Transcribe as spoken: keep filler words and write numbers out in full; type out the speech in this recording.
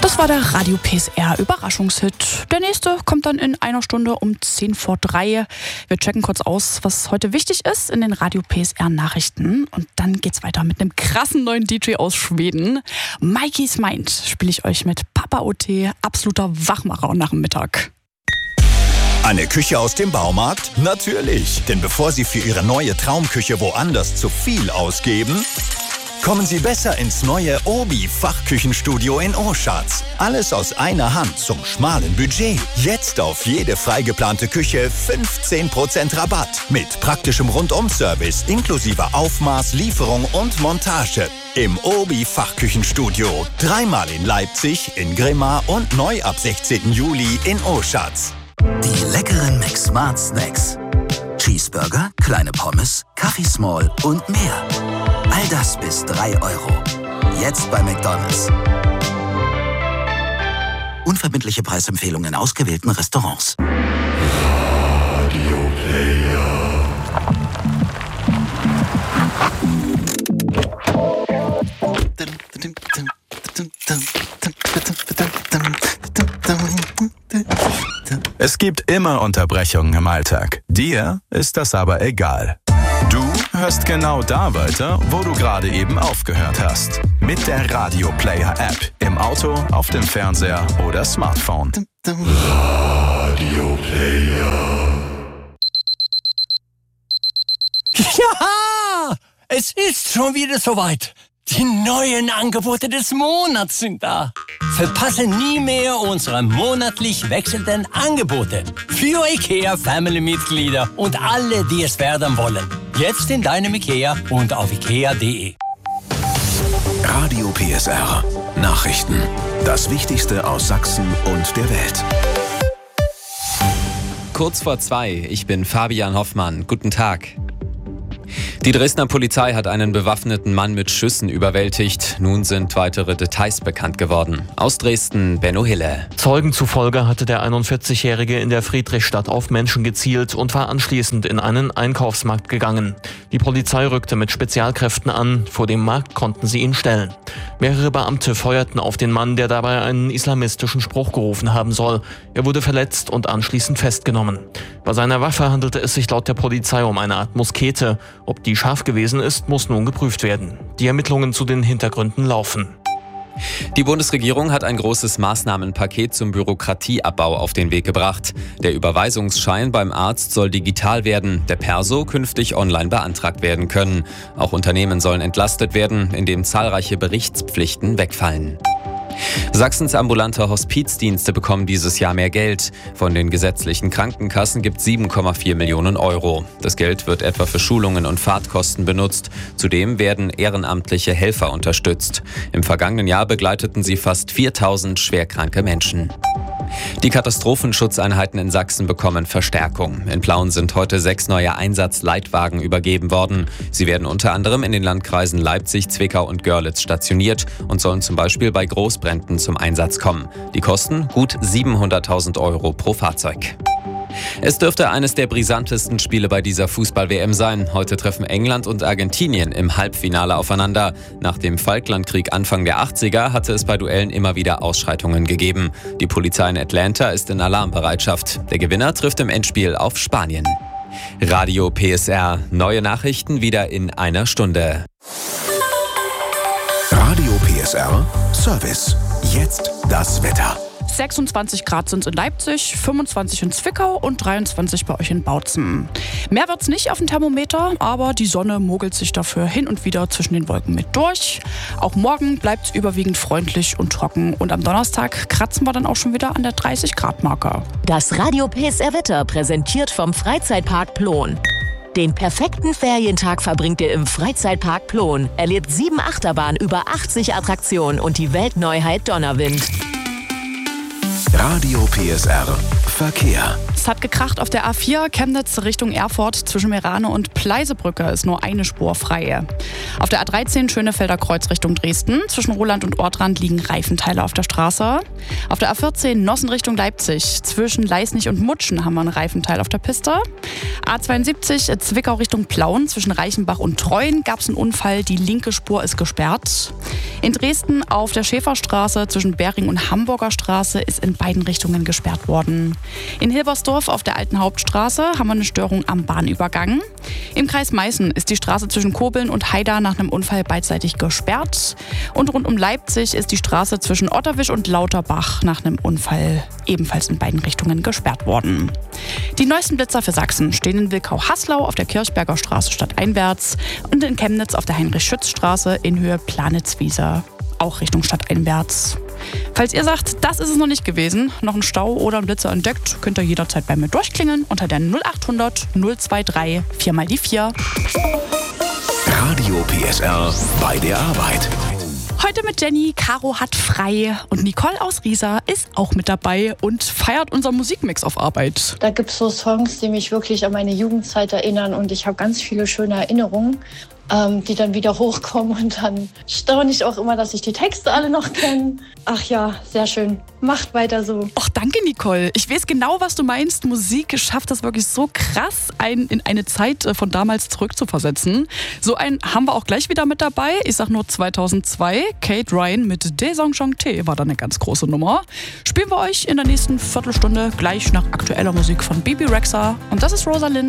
Das war der Radio P S R Überraschungshit. Der nächste kommt dann in einer Stunde um zehn vor drei. Wir checken kurz aus, was heute wichtig ist in den Radio P S R Nachrichten. Und dann geht's weiter mit einem krassen neuen D J aus Schweden. Mikey's Mind spiele ich euch mit Papa O T, absoluter Wachmacher nach dem Mittag. Eine Küche aus dem Baumarkt? Natürlich. Denn bevor Sie für Ihre neue Traumküche woanders zu viel ausgeben, kommen Sie besser ins neue Obi-Fachküchenstudio in Oschatz. Alles aus einer Hand zum schmalen Budget. Jetzt auf jede freigeplante Küche fünfzehn Prozent Rabatt. Mit praktischem Rundum-Service inklusive Aufmaß, Lieferung und Montage. Im Obi-Fachküchenstudio. Dreimal in Leipzig, in Grimma und neu ab sechzehnten Juli in Oschatz. Die leckeren McSmart Snacks. Cheeseburger, kleine Pommes, Kaffee Small und mehr. All das bis drei Euro. Jetzt bei McDonald's. Unverbindliche Preisempfehlungen in ausgewählten Restaurants. Radio Player. Es gibt immer Unterbrechungen im Alltag. Dir ist das aber egal. Du hörst genau da weiter, wo du gerade eben aufgehört hast. Mit der Radio Player App. Im Auto, auf dem Fernseher oder Smartphone. Radio Player. Ja, es ist schon wieder soweit. Die neuen Angebote des Monats sind da. Verpasse nie mehr unsere monatlich wechselnden Angebote für IKEA-Family-Mitglieder und alle, die es werden wollen. Jetzt in deinem IKEA und auf ikea punkt de. Radio P S R. Nachrichten. Das Wichtigste aus Sachsen und der Welt. Kurz vor zwei, ich bin Fabian Hoffmann. Guten Tag. Die Dresdner Polizei hat einen bewaffneten Mann mit Schüssen überwältigt. Nun sind weitere Details bekannt geworden. Aus Dresden, Benno Hille. Zeugen zufolge hatte der einundvierzigjährige in der Friedrichstadt auf Menschen gezielt und war anschließend in einen Einkaufsmarkt gegangen. Die Polizei rückte mit Spezialkräften an. Vor dem Markt konnten sie ihn stellen. Mehrere Beamte feuerten auf den Mann, der dabei einen islamistischen Spruch gerufen haben soll. Er wurde verletzt und anschließend festgenommen. Bei seiner Waffe handelte es sich laut der Polizei um eine Art Muskete. Ob die scharf gewesen ist, muss nun geprüft werden. Die Ermittlungen zu den Hintergründen laufen. Die Bundesregierung hat ein großes Maßnahmenpaket zum Bürokratieabbau auf den Weg gebracht. Der Überweisungsschein beim Arzt soll digital werden, der Perso künftig online beantragt werden können. Auch Unternehmen sollen entlastet werden, indem zahlreiche Berichtspflichten wegfallen. Sachsens ambulante Hospizdienste bekommen dieses Jahr mehr Geld. Von den gesetzlichen Krankenkassen gibt es sieben Komma vier Millionen Euro. Das Geld wird etwa für Schulungen und Fahrtkosten benutzt. Zudem werden ehrenamtliche Helfer unterstützt. Im vergangenen Jahr begleiteten sie fast viertausend schwerkranke Menschen. Die Katastrophenschutzeinheiten in Sachsen bekommen Verstärkung. In Plauen sind heute sechs neue Einsatzleitwagen übergeben worden. Sie werden unter anderem in den Landkreisen Leipzig, Zwickau und Görlitz stationiert und sollen zum Beispiel bei Großbränden zum Einsatz kommen. Die kosten gut siebenhunderttausend Euro pro Fahrzeug. Es dürfte eines der brisantesten Spiele bei dieser Fußball-W M sein. Heute treffen England und Argentinien im Halbfinale aufeinander. Nach dem Falklandkrieg Anfang der achtziger hatte es bei Duellen immer wieder Ausschreitungen gegeben. Die Polizei in Atlanta ist in Alarmbereitschaft. Der Gewinner trifft im Endspiel auf Spanien. Radio P S R. Neue Nachrichten wieder in einer Stunde. Radio P S R Service. Jetzt das Wetter. sechsundzwanzig Grad sind es in Leipzig, fünfundzwanzig in Zwickau und dreiundzwanzig bei euch in Bautzen. Mehr wird's nicht auf dem Thermometer, aber die Sonne mogelt sich dafür hin und wieder zwischen den Wolken mit durch. Auch morgen bleibt's überwiegend freundlich und trocken und am Donnerstag kratzen wir dann auch schon wieder an der dreißig Grad Marke. Das Radio P S R Wetter präsentiert vom Freizeitpark Plon. Den perfekten Ferientag verbringt ihr im Freizeitpark Plon. Erlebt sieben Achterbahnen, über achtzig Attraktionen und die Weltneuheit Donnerwind. Radio P S R Verkehr. Es hat gekracht auf der A vier Chemnitz Richtung Erfurt. Zwischen Merane und Pleisebrücke ist nur eine Spur frei. Auf der A dreizehn Schönefelder Kreuz Richtung Dresden. Zwischen Roland und Ortrand liegen Reifenteile auf der Straße. Auf der A vierzehn Nossen Richtung Leipzig. Zwischen Leisnig und Mutschen haben wir einen Reifenteil auf der Piste. A zweiundsiebzig Zwickau Richtung Plauen. Zwischen Reichenbach und Treuen gab es einen Unfall. Die linke Spur ist gesperrt. In Dresden auf der Schäferstraße zwischen Bering und Hamburger Straße ist in beiden Richtungen gesperrt worden. In Hilbersdorf auf der alten Hauptstraße haben wir eine Störung am Bahnübergang. Im Kreis Meißen ist die Straße zwischen Kobeln und Haida nach einem Unfall beidseitig gesperrt. Und rund um Leipzig ist die Straße zwischen Otterwisch und Lauterbach nach einem Unfall ebenfalls in beiden Richtungen gesperrt worden. Die neuesten Blitzer für Sachsen stehen in Wilkau-Haslau auf der Kirchberger Straße stadteinwärts und in Chemnitz auf der Heinrich-Schütz-Straße in Höhe Planitzwiese, auch Richtung stadteinwärts. Falls ihr sagt, das ist es noch nicht gewesen, noch ein Stau oder ein Blitzer entdeckt, könnt ihr jederzeit bei mir durchklingeln unter der null achthundert null drei drei vier mal die vier. Radio P S R bei der Arbeit. Heute mit Jenny, Caro hat frei und Nicole aus Riesa ist auch mit dabei und feiert unseren Musikmix auf Arbeit. Da gibt es so Songs, die mich wirklich an meine Jugendzeit erinnern und ich habe ganz viele schöne Erinnerungen, ähm, die dann wieder hochkommen und dann staune ich auch immer, dass ich die Texte alle noch kenne. Ach ja, sehr schön. Macht weiter so. Ach, danke Nicole. Ich weiß genau, was du meinst. Musik schafft das wirklich so krass, einen in eine Zeit von damals zurückzuversetzen. So einen haben wir auch gleich wieder mit dabei. Ich sag nur zweitausendzwei. Kate Ryan mit Desenchanté war da eine ganz große Nummer. Spielen wir euch in der nächsten Viertelstunde gleich nach aktueller Musik von Bebe Rexha. Und das ist Rosalind.